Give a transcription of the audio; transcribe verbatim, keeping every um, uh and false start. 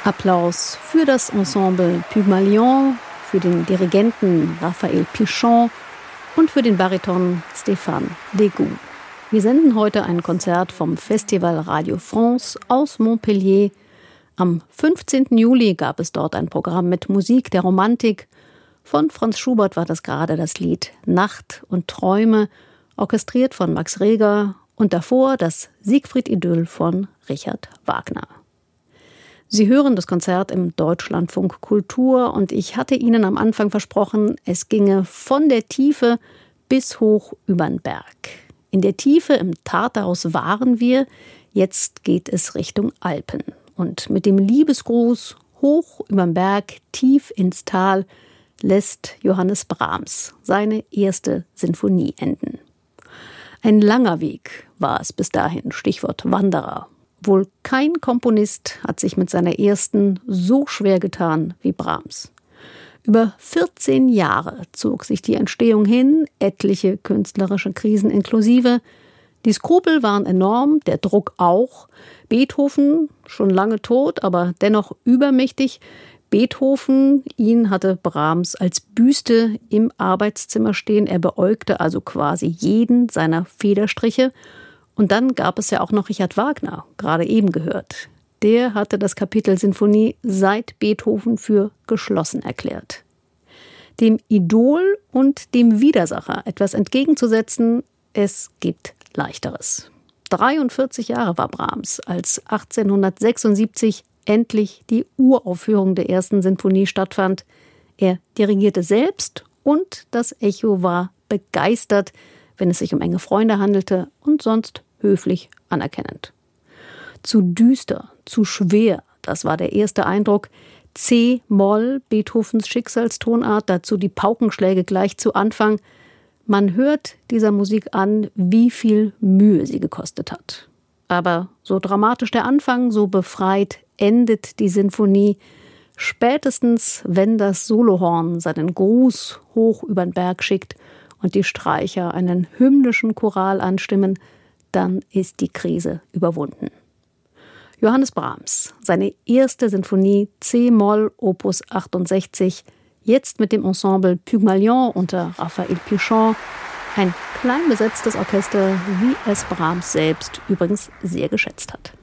Applaus für das Ensemble Pygmalion, für den Dirigenten Raphael Pichon und für den Bariton Stéphane Degout. Wir senden heute ein Konzert vom Festival Radio France aus Montpellier. Am fünfzehnten Juli gab es dort ein Programm mit Musik der Romantik. Von Franz Schubert war das gerade das Lied Nacht und Träume, orchestriert von Max Reger, und davor das Siegfried-Idyll von Richard Wagner. Sie hören das Konzert im Deutschlandfunk Kultur und ich hatte Ihnen am Anfang versprochen, es ginge von der Tiefe bis hoch übern Berg. In der Tiefe im Tartarus waren wir, jetzt geht es Richtung Alpen. Und mit dem Liebesgruß hoch übern Berg, tief ins Tal, lässt Johannes Brahms seine erste Sinfonie enden. Ein langer Weg war es bis dahin, Stichwort Wanderer. Wohl kein Komponist hat sich mit seiner ersten so schwer getan wie Brahms. Über vierzehn Jahre zog sich die Entstehung hin, etliche künstlerische Krisen inklusive. Die Skrupel waren enorm, der Druck auch. Beethoven, schon lange tot, aber dennoch übermächtig. Beethoven, ihn hatte Brahms als Büste im Arbeitszimmer stehen. Er beäugte also quasi jeden seiner Federstriche. Und dann gab es ja auch noch Richard Wagner, gerade eben gehört. Der hatte das Kapitel Sinfonie seit Beethoven für geschlossen erklärt. Dem Idol und dem Widersacher etwas entgegenzusetzen, es gibt Leichteres. dreiundvierzig Jahre war Brahms, als achtzehnhundertsechsundsiebzig endlich die Uraufführung der ersten Sinfonie stattfand. Er dirigierte selbst und das Echo war begeistert, wenn es sich um enge Freunde handelte, und sonst höflich anerkennend. Zu düster, zu schwer, das war der erste Eindruck. C-Moll, Beethovens Schicksalstonart, dazu die Paukenschläge gleich zu Anfang. Man hört dieser Musik an, wie viel Mühe sie gekostet hat. Aber so dramatisch der Anfang, so befreit endet die Sinfonie. Spätestens, wenn das Solohorn seinen Gruß hoch übern Berg schickt und die Streicher einen hymnischen Choral anstimmen, dann ist die Krise überwunden. Johannes Brahms, seine erste Sinfonie C-Moll, Opus achtundsechzig, jetzt mit dem Ensemble Pygmalion unter Raphael Pichon. Ein klein besetztes Orchester, wie es Brahms selbst übrigens sehr geschätzt hat.